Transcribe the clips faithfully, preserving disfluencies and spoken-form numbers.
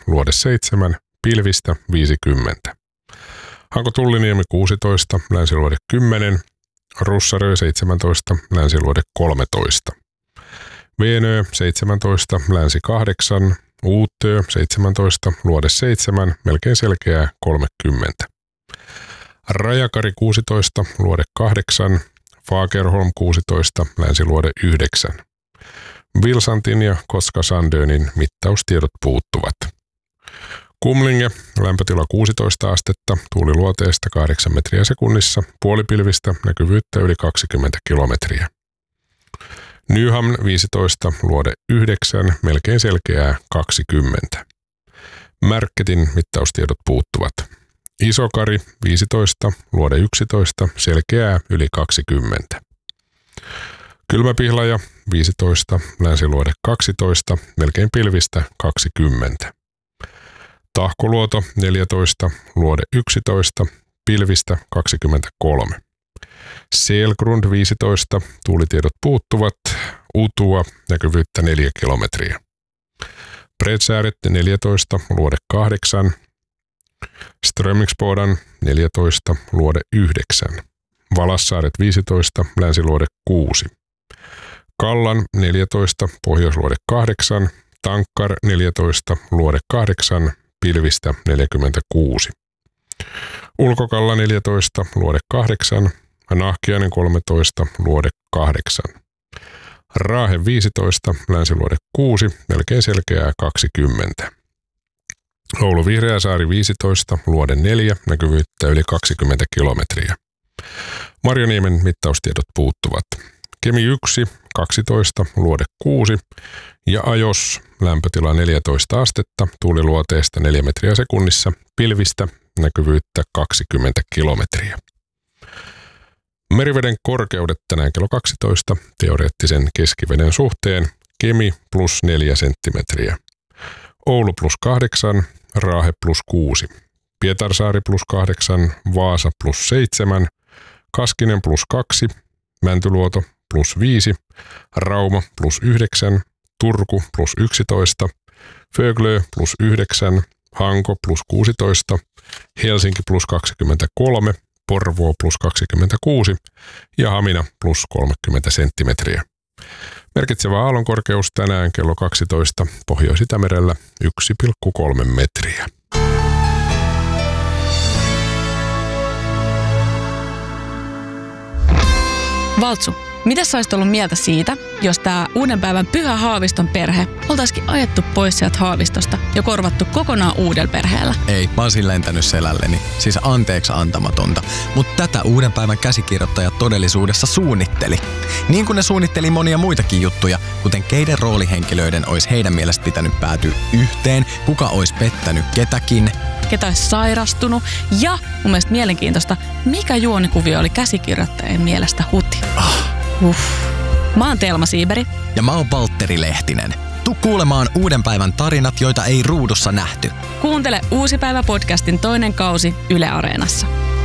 luode seitsemän, pilvistä viisikymmentä. Hanko Tulliniemi kuusitoista, länsiluode kymmenen, Russarö seitsemäntoista, länsiluode kolmetoista. Veenö seitsemäntoista, länsi kahdeksan, Uutö seitsemäntoista, luode seitsemän, melkein selkeää kolmekymmentä. Rajakari kuusitoista, luode kahdeksan, Fagerholm kuusitoista, länsiluode yhdeksän. Vilsantin ja Kotka-Sandönin mittaustiedot puuttuvat. Kumlinge, lämpötila kuusitoista astetta, tuuli luoteesta kahdeksan metriä sekunnissa, puolipilvistä, näkyvyyttä yli kaksikymmentä kilometriä. Nyhamn viisitoista, luode yhdeksän, melkein selkeää kaksikymmentä. Märketin mittaustiedot puuttuvat. Isokari viisitoista, luode yksitoista, selkeää yli kaksikymmentä. Kylmäpihlaja viisitoista, länsiluode kaksitoista, melkein pilvistä kaksikymmentä. Tahkoluoto neljätoista, luode yksitoista, pilvistä kaksikymmentäkolme. Selgrund viisitoista, tuulitiedot puuttuvat, Utua, näkyvyyttä neljä kilometriä. Bredsääret neljätoista, luode kahdeksan, Strömingsbodan neljätoista, luode yhdeksän. Valassaaret viisitoista, länsiluode kuusi. Kallan neljätoista, pohjoisluode kahdeksan, Tankkar neljätoista, luode kahdeksan, pilvistä neljäkymmentäkuusi. Ulkokalla neljätoista, luode kahdeksan, Nahkiainen kolmetoista, luode kahdeksan. Raahe viisitoista, länsiluode kuusi, melkein selkeää kaksikymmentä. Oulu Vihreäsaari viisitoista, luode neljä, näkyvyyttä yli kaksikymmentä kilometriä. Marjoniemen mittaustiedot puuttuvat. Kemi yksi, kaksitoista, luode kuusi ja Ajos, lämpötila neljätoista astetta, tuuli luoteesta neljä metriä sekunnissa, pilvistä, näkyvyyttä kaksikymmentä kilometriä. Meriveden korkeudet tänään kello kaksitoista, teoreettisen keskiveden suhteen, Kemi plus neljä senttimetriä. Oulu plus kahdeksan, Raahe plus kuusi. Pietarsaari plus kahdeksan, Vaasa plus seitsemän, Kaskinen plus kaksi, Mäntyluoto plus viisi, Rauma plus yhdeksän, Turku plus yksitoista, Föglö plus yhdeksän, Hanko plus kuusitoista, Helsinki plus kaksikymmentäkolme, Porvoo plus kaksikymmentäkuusi ja Hamina plus kolmekymmentä senttimetriä. Merkitsevä aallonkorkeus tänään kello kaksitoista Pohjois-Itämerellä yksi pilkku kolme metriä. Valtsu, mitä sä olisit ollut mieltä siitä, jos tää uuden päivän Pyhä Haaviston perhe oltaisikin ajettu pois sieltä Haavistosta ja korvattu kokonaan uudella perheellä? Ei, mä olisin lentänyt selälleni. Siis anteeksi antamatonta. Mutta tätä uuden päivän käsikirjoittaja todellisuudessa suunnitteli. Niin kuin ne suunnitteli monia muitakin juttuja, kuten keiden roolihenkilöiden olisi heidän mielestä pitänyt päätyä yhteen, kuka olisi pettänyt ketäkin, ketä olisi sairastunut ja mun mielestä mielenkiintoista, mikä juonikuvio oli käsikirjoittajien mielestä huti. Ah. Uff. Mä oon Telma Siiberi. Ja mä oon Valtteri Lehtinen. Tuu kuulemaan uuden päivän tarinat, joita ei ruudussa nähty. Kuuntele Uusi päivä podcastin toinen kausi Yle Areenassa.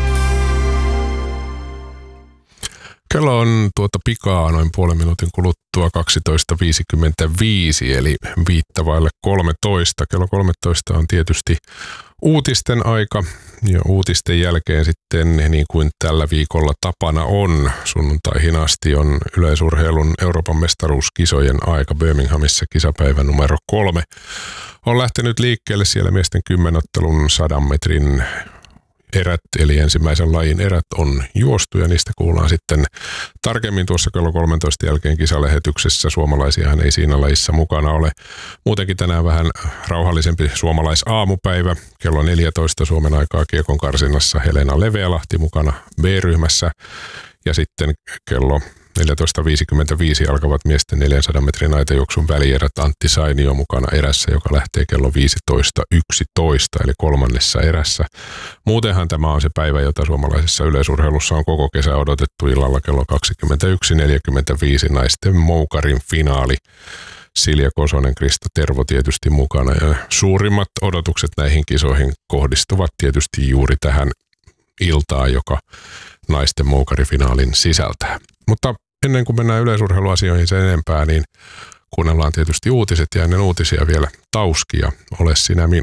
Kello on tuota pikaa noin puolen minuutin kuluttua kaksitoista viisikymmentäviisi, eli viittä vaille kolmetoista. Kello kolmetoista on tietysti uutisten aika ja uutisten jälkeen sitten niin kuin tällä viikolla tapana on. Sunnuntaihin asti on yleisurheilun Euroopan mestaruuskisojen aika Birminghamissa kisapäivä numero kolme. On lähtenyt liikkeelle siellä miesten kymmenottelun sadan metrin erät, eli ensimmäisen lajin erät on juostu ja niistä kuullaan sitten tarkemmin tuossa kello kolmetoista jälkeen kisalähetyksessä. Suomalaisiahan ei siinä lajissa mukana ole. Muutenkin tänään vähän rauhallisempi suomalaisaamupäivä. Kello neljätoista Suomen aikaa kiekon karsinnassa Helena Leveälahti mukana B-ryhmässä ja sitten kello neljätoista viisikymmentäviisi alkavat miesten neljänsadan metrin aitajuoksun välierät. Antti Sainio mukana erässä, joka lähtee kello viisitoista yksitoista eli kolmannessa erässä. Muutenhan tämä on se päivä, jota suomalaisessa yleisurheilussa on koko kesä odotettu illalla kello kaksikymmentäyksi neljäkymmentäviisi naisten moukarin finaali. Silja Kosonen, Krista Tervo tietysti mukana ja suurimmat odotukset näihin kisoihin kohdistuvat tietysti juuri tähän iltaan, joka naisten moukarifinaalin sisältää. Mutta ennen kuin mennään yleisurheiluasioihin sen enempää, niin kuunnellaan tietysti uutiset ja ennen uutisia vielä Tauskia, Ole sinä minun.